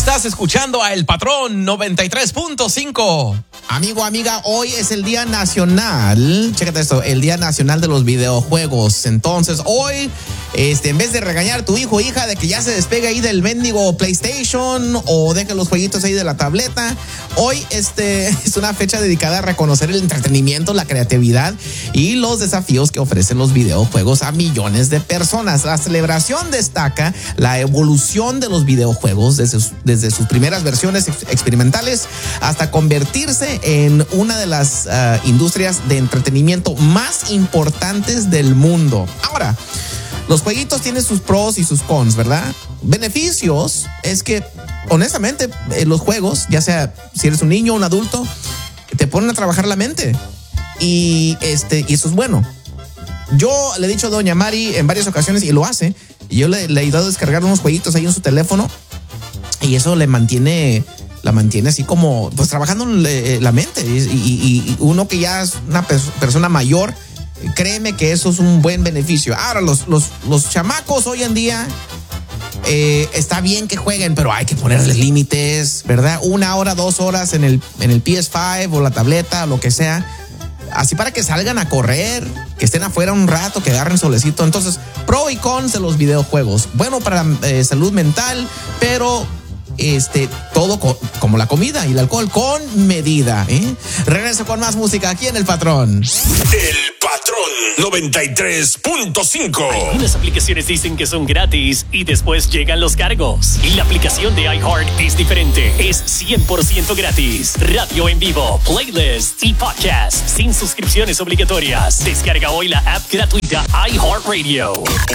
Estás escuchando a El Patrón 93.5. Amigo, amiga, hoy es el Día Nacional, chécate esto, el Día Nacional de los Videojuegos. Entonces, hoy, en vez de regañar a tu hijo o hija de que ya se despegue ahí del mendigo PlayStation o deje los jueguitos ahí de la tableta, hoy es una fecha dedicada a reconocer el entretenimiento, la creatividad y los desafíos que ofrecen los videojuegos a millones de personas. La celebración destaca la evolución de los videojuegos desde sus primeras versiones experimentales hasta convertirse en una de las industrias de entretenimiento más importantes del mundo. Ahora, los jueguitos tienen sus pros y sus cons, ¿verdad? Beneficios es que, honestamente, los juegos, ya sea si eres un niño o un adulto, te ponen a trabajar la mente. Y eso es bueno. Yo le he dicho a doña Mari en varias ocasiones, y lo hace, y yo le he ayudado a descargar unos jueguitos ahí en su teléfono, y eso la mantiene así como, pues, trabajando la mente. Y uno que ya es una persona mayor, créeme que eso es un buen beneficio. Ahora, los chamacos hoy en día, está bien que jueguen, pero hay que ponerles límites, ¿verdad? 1 hora, 2 horas en el PS5 o la tableta, lo que sea. Así para que salgan a correr, que estén afuera un rato, que agarren solecito. Entonces, pro y cons de los videojuegos. Bueno para salud mental, pero todo como la comida y el alcohol, con medida. Regreso con más música aquí en El Patrón. El Patrón 93.5. Algunas aplicaciones dicen que son gratis y después llegan los cargos. Y la aplicación de iHeart es diferente. Es 100% gratis. Radio en vivo, playlists y podcasts sin suscripciones obligatorias. Descarga hoy la app gratuita iHeartRadio.